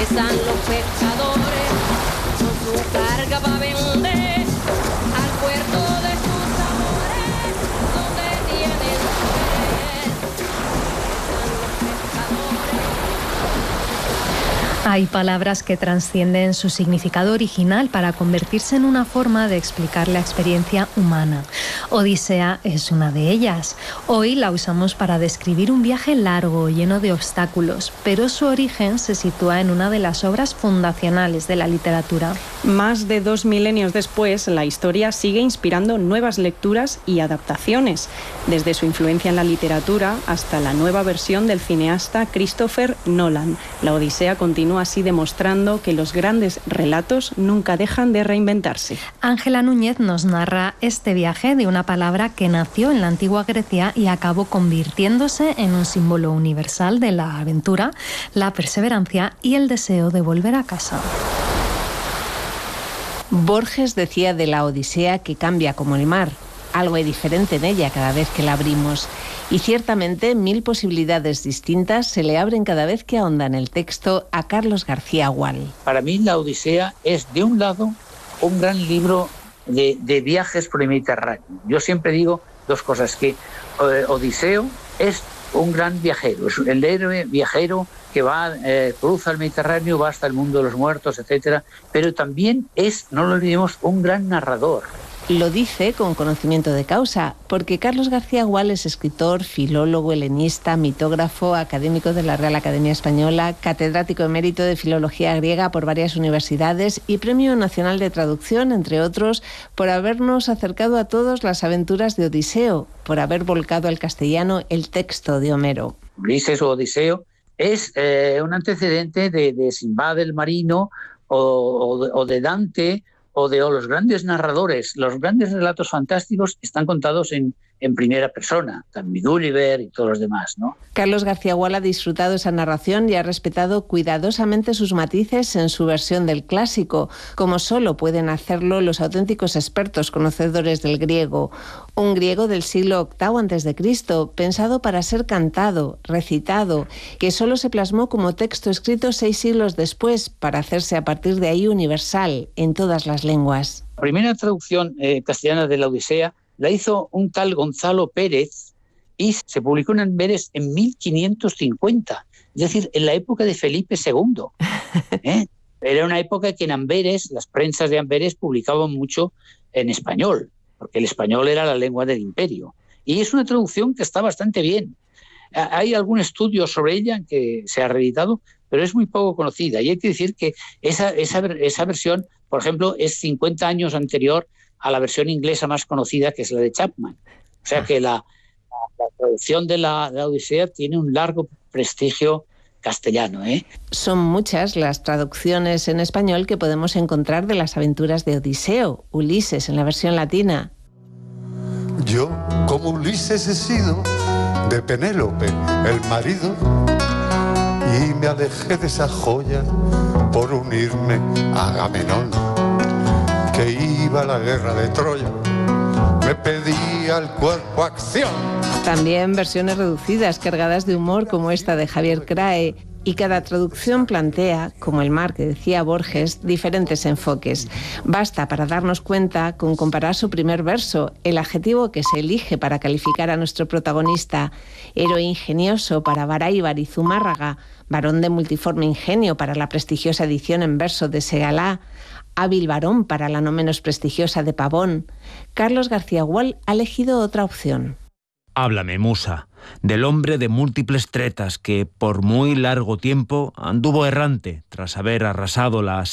Están los pescadores con su carga para vender al puerto de sus amores, donde tienen mujeres. Están los pescadores. Hay palabras que trascienden su significado original para convertirse en una forma de explicar la experiencia humana. Odisea es una de ellas. Hoy la usamos para describir un viaje largo, lleno de obstáculos, pero su origen se sitúa en una de las obras fundacionales de la literatura. Más de 2 milenios después, la historia sigue inspirando nuevas lecturas y adaptaciones, desde su influencia en la literatura hasta la nueva versión del cineasta Christopher Nolan. La Odisea continúa así demostrando que los grandes relatos nunca dejan de reinventarse. Ángela Núñez nos narra este viaje de una palabra que nació en la antigua Grecia y acabó convirtiéndose en un símbolo universal de la aventura, la perseverancia y el deseo de volver a casa. Borges decía de la Odisea que cambia como el mar. Algo hay diferente en ella cada vez que la abrimos. Y ciertamente 1000 posibilidades distintas se le abren cada vez que ahonda en el texto a Carlos García Gual. Para mí la Odisea es, de un lado, un gran libro de viajes por el Mediterráneo. Yo siempre digo dos cosas, que Odiseo es un gran viajero, es el héroe viajero que va, cruza el Mediterráneo, va hasta el mundo de los muertos, etcétera, pero también es, no lo olvidemos, un gran narrador. Lo dice con conocimiento de causa, porque Carlos García Gual es escritor, filólogo, helenista, mitógrafo, académico de la Real Academia Española, catedrático emérito de Filología Griega por varias universidades y Premio Nacional de Traducción, entre otros, por habernos acercado a todos las aventuras de Odiseo, por haber volcado al castellano el texto de Homero. Ulises o Odiseo es un antecedente de Sinbad el Marino o de Dante, o los grandes narradores. Los grandes relatos fantásticos están contados en primera persona, también Gulliver y todos los demás, ¿no? Carlos García Gual ha disfrutado esa narración y ha respetado cuidadosamente sus matices en su versión del clásico, como solo pueden hacerlo los auténticos expertos conocedores del griego. Un griego del siglo VIII a.C., pensado para ser cantado, recitado, que solo se plasmó como texto escrito 6 siglos después, para hacerse a partir de ahí universal en todas las lenguas. La primera traducción castellana de la Odisea la hizo un tal Gonzalo Pérez y se publicó en Amberes en 1550, es decir, en la época de Felipe II. Era una época que en Amberes, las prensas de Amberes publicaban mucho en español, porque el español era la lengua del imperio. Y es una traducción que está bastante bien. Hay algún estudio sobre ella que se ha reeditado, pero es muy poco conocida. Y hay que decir que esa versión, por ejemplo, es 50 años anterior a la versión inglesa más conocida, que es la de Chapman. O sea que la traducción de la Odisea tiene un largo prestigio castellano. Son muchas las traducciones en español que podemos encontrar de las aventuras de Odiseo, Ulises en la versión latina. Yo, como Ulises, he sido de Penélope, el marido, y me alejé de esa joya por unirme a Agamenón, que iba a la guerra de Troya, me pedía el cuerpo acción. También versiones reducidas, cargadas de humor, como esta de Javier Crae, y cada traducción plantea, como el mar que decía Borges, diferentes enfoques. Basta para darnos cuenta con comparar su primer verso, el adjetivo que se elige para calificar a nuestro protagonista: héroe ingenioso para Baráibar y Zumárraga, varón de multiforme ingenio para la prestigiosa edición en verso de Segalá, hábil varón para la no menos prestigiosa de Pavón. Carlos García Gual ha elegido otra opción. Háblame, musa, del hombre de múltiples tretas que por muy largo tiempo anduvo errante tras haber arrasado las